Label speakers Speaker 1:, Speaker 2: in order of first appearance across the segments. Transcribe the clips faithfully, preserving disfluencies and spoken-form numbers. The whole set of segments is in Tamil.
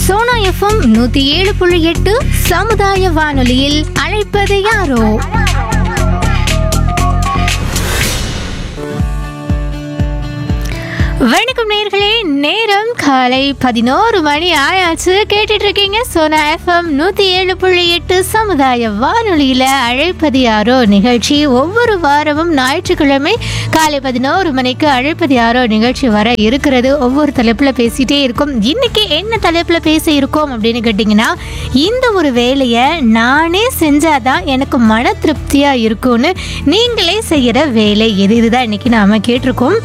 Speaker 1: சோனா எஃப்எம் நூத்தி ஏழு புள்ளி எட்டு சமுதாய வானொலியில் அழைப்பது யாரோ. வணக்கம் நேயர்களே, நேரம் காலை பதினோரு மணி ஆயாச்சு. கேட்டுட்டு இருக்கீங்க சோனா எஃப்எம் நூத்தி ஏழு புள்ளி எட்டு சமுதாய வானொலியில அழைப்பது யாரோ நிகழ்ச்சி. ஒவ்வொரு வாரமும் ஞாயிற்றுக்கிழமை காலை பதினோரு மணிக்கு அழைப்பது யாரோ நிகழ்ச்சி வர இருக்கிறது. ஒவ்வொரு தலைப்புல பேசிட்டே இருக்கும். இன்னைக்கு என்ன தலைப்புல பேச இருக்கோம் அப்படின்னு கேட்டிங்கன்னா, இந்த ஒரு வேலையை நானே செஞ்சாதான் எனக்கு மன திருப்தியா இருக்கும்னு நீங்களே செய்யற வேலை எது, இதுதான் இன்னைக்கு நாம கேட்டிருக்கோம்.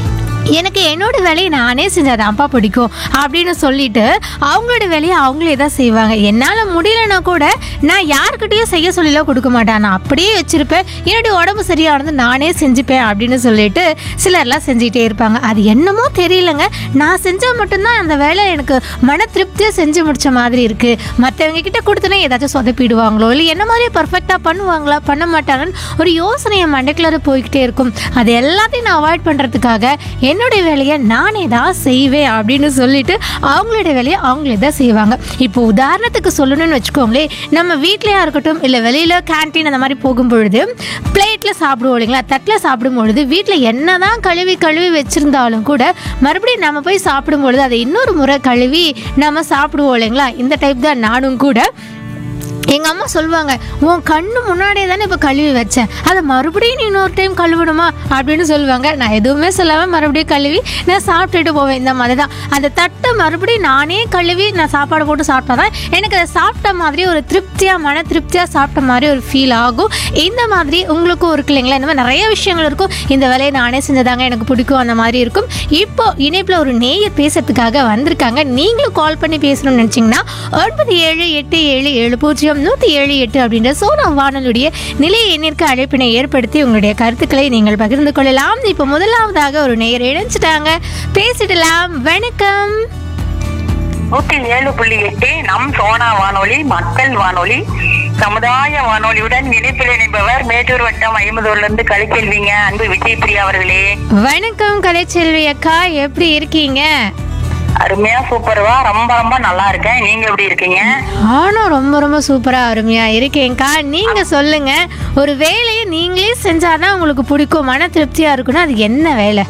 Speaker 1: எனக்கு என்னோட வேலையை நானே செஞ்சாதான்ப்பா பிடிக்கும் அப்படின்னு சொல்லிட்டு அவங்களோட வேலையை அவங்களே தான் செய்வாங்க. என்னால் முடியலன்னா கூட நான் யாருக்கிட்டையும் செய்ய சொல்லலாம் கொடுக்க மாட்டேன், நான் அப்படியே வச்சுருப்பேன். என்னுடைய உடம்பு சரியானது நானே செஞ்சுப்பேன் அப்படின்னு சொல்லிட்டு சிலர்லாம் செஞ்சுக்கிட்டே இருப்பாங்க. அது என்னமோ தெரியலங்க, நான் செஞ்சால் மட்டும்தான் அந்த வேலை எனக்கு மன திருப்தியாக செஞ்சு முடித்த மாதிரி இருக்குது. மற்றவங்க கிட்ட கொடுத்தனா ஏதாச்சும் சொதப்பிடுவாங்களோ, இல்லை என்ன மாதிரியே பர்ஃபெக்டாக பண்ணுவாங்களா பண்ண மாட்டாங்கன்னு ஒரு யோசனையை மண்டைக்குள்ளார போய்கிட்டே இருக்கும். அது எல்லாத்தையும் நான் அவாய்ட் பண்ணுறதுக்காக என்னுடைய வேலையை நானே தான் செய்வேன் அப்படின்னு சொல்லிட்டு அவங்களுடைய வேலையை அவங்களே தான் செய்வாங்க. இப்போ உதாரணத்துக்கு சொல்லணும்னு வச்சுக்கோங்களேன், நம்ம வீட்லையா இருக்கட்டும் இல்லை வெளியில் கேன்டீன் அந்த மாதிரி போகும் பொழுது பிளேட்டில் சாப்பிடுவோம் இல்லைங்களா, தட்டில் சாப்பிடும் பொழுது வீட்டில் என்ன தான் கழுவி கழுவி வச்சுருந்தாலும் கூட மறுபடியும் நம்ம போய் சாப்பிடும் பொழுது அதை இன்னொரு முறை கழுவி நம்ம சாப்பிடுவோம் இல்லைங்களா. இந்த டைப் தான் நானும் கூட. எங்கள் அம்மா சொல்லுவாங்க, உன் கண்ணு முன்னாடியே தானே இப்போ கழுவி வச்சேன், அதை மறுபடியும் நீ இன்னொரு டைம் கழுவிடுமா அப்படின்னு சொல்லுவாங்க. நான் எதுவுமே சொல்லாமல் மறுபடியும் கழுவி நான் சாப்பிட்டுட்டு போவேன். இந்த மாதிரி தான் அந்த தட்டை மறுபடியும் நானே கழுவி நான் சாப்பாடு போட்டு சாப்பிட்டா தான் எனக்கு அதை சாப்பிட்ட மாதிரி ஒரு திருப்தியாக மன திருப்தியாக சாப்பிட்ட மாதிரி ஒரு ஃபீல் ஆகும். இந்த மாதிரி உங்களுக்கும் இருக்கு இல்லைங்களா, இந்த மாதிரி நிறைய விஷயங்கள் இருக்கும். இந்த வேலையை நானே செஞ்சதாங்க எனக்கு பிடிக்கும் அந்த மாதிரி இருக்கும். இப்போ இணைப்பில் ஒரு நேயர் பேசுறதுக்காக வந்திருக்காங்க. நீங்களும் கால் பண்ணி பேசணும்னு நினச்சிங்கன்னா ஒன்பது ஏழு எட்டு ஏழு ஏழு பூஜ்ஜியம் நூற்றி ஏழு எட்டு அப்படின்ற சோனா வானொலியுடைய நிலைய எண்ணிற்கு அழைப்பினை ஏற்படுத்தி உங்களுடைய கருத்துக்களை நீங்கள் பகிர்ந்து கொள்ளலாம். இப்போ முதலாவதாக ஒரு நேயர் இணைஞ்சிட்டாங்க, பேசிடலாம். வணக்கம்.
Speaker 2: நூத்தி ஏழு புள்ளி எட்டு நம் சோனா வானொலி மக்கள் வானொலி சமுதாய வானொலியுடன் இணைப்பில் இணைப்பவர் மேட்டூர் வட்டம் ஐம்பதூர்ல இருந்து கலைச்செல்விங்க. அன்பு விஜய் பிரியா அவர்களே.
Speaker 1: வணக்கம் கலைச்செல்வி அக்கா, எப்படி இருக்கீங்க?
Speaker 2: அருமையா சூப்பர்வா, ரொம்ப ரொம்ப நல்லா இருக்கேன். நீங்க எப்படி இருக்கீங்க?
Speaker 1: நானும் ரொம்ப ரொம்ப சூப்பரா அருமையா இருக்கேன்க்கா. நீங்க சொல்லுங்க, ஒரு வேலையை நீங்களே செஞ்சாதான் உங்களுக்கு பிடிக்கும் மன திருப்தியா இருக்குன்னா அது என்ன வேலை?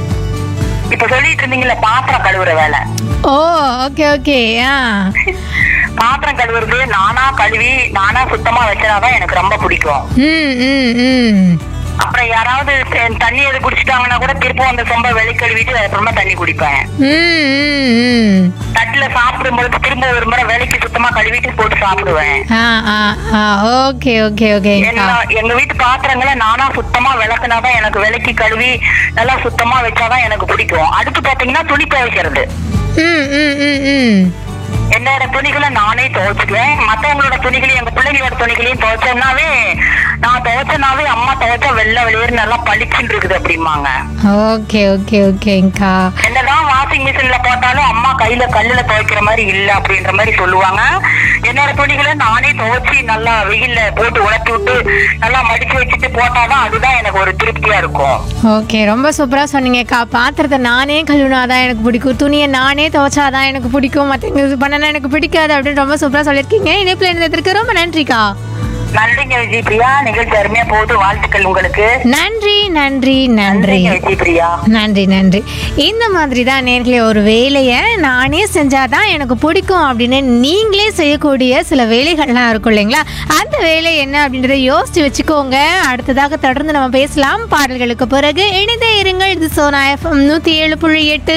Speaker 2: இப்ப சொல்லிட்டு இருந்தீங்கல்ல பாத்திரம் கழுவுற வேலை.
Speaker 1: ஓ ஓகே ஓகே. ஆ
Speaker 2: பாத்திரம் கழுவுறது நானா கழுவி நானா சுத்தமா வச்சதாதான் எனக்கு ரொம்ப பிடிக்கும்.
Speaker 1: ம் ம் ம்
Speaker 2: அப்புறம் யாராவது தண்ணி எது குடிச்சிட்டாங்கன்னா கூட திருப்பம் அந்த சொம்ப வெளி கழுவிட்டு அதுக்கப்புறமா தண்ணி குடிப்பேன். தட்டுல சாப்பிடும் பொழுது திரும்ப ஒரு முறை வேலைக்கு சுத்தமா கழுவிட்டு போட்டு சாப்பிடுவேன்.
Speaker 1: Okay okay okay.
Speaker 2: எங்க வீட்டு பாத்திரங்களை நானா சுத்தமா விளக்குனாதான் எனக்கு விலைக்கு கழுவி நல்லா சுத்தமா வச்சாதான் எனக்கு பிடிக்கும். அடுத்து பாத்தீங்கன்னா துணி துவைக்கிறது. என்னோட துணிகளை நானே துவைச்சுக்குவேன். மத்தவங்களோட துணிகளையும் எங்க பிள்ளைங்களோட துணிகளையும் துவைச்சோம்னாவே நான் துவைச்சனாவே அம்மா துவைச்சா வெள்ளை வெளியேறு நல்லா பளிச்சுன்னு இருக்குது அப்படிம்பாங்க.
Speaker 1: ஓகே ஓகே ஓகேங்கா.
Speaker 2: என்னதான் வாஷிங் மிஷின்ல போட்டாலும் அம்மா கையில கல்லுல துவைக்கிற மாதிரி இல்ல அப்படின்ற மாதிரி சொல்லுவாங்க. என்னோட துணிகளை நானே துவைச்சி நல்லா வெயில்ல போட்டு உலர்த்தி விட்டு நல்லா மடிச்சு வச்சுட்டு போட்டாதான் அதுதான் எனக்கு ஒரு திருப்தியா இருக்கும்.
Speaker 1: ஓகே, ரொம்ப சூப்பரா சொன்னீங்கக்கா. பாத்திரத்தை நானே கழுவினாதான் எனக்கு பிடிக்கும், துணியை நானே துவைச்சாதான் எனக்கு பிடிக்கும், மத்தவங்க பண்ணனா எனக்கு பிடிக்காது அப்படின்னு ரொம்ப சூப்பரா சொல்லியிருக்கீங்க. இணைப்புல இருந்ததற்கு ரொம்ப நன்றிக்கா.
Speaker 2: நன்றிங்க விஜய் பிரியா, நிகழ்ச்சி அருமையா போகுது, வாழ்த்துக்கள் உங்களுக்கு.
Speaker 1: நன்றி நன்றி நன்றி
Speaker 2: விஜய் பிரியா,
Speaker 1: நன்றி நன்றி. இந்த மாதிரி தான் நேர்களே, ஒரு வேலையை நானே செஞ்சாதான் எனக்கு பிடிக்கும் அப்படின்னு நீங்களே செய்யக்கூடிய சில வேலைகள்லாம் இருக்கும் இல்லைங்களா, அந்த வேலை என்ன அப்படின்றத யோசிச்சு வச்சுக்கோங்க. அடுத்ததாக தொடர்ந்து நம்ம பேசலாம். பாடல்களுக்கு பிறகு இணைந்தே இருங்கள். இது சோனா எஃப்எம் நூத்தி ஏழு புள்ளி எட்டு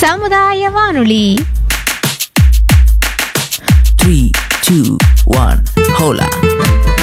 Speaker 1: சமுதாய வானொலி.
Speaker 3: three, two, one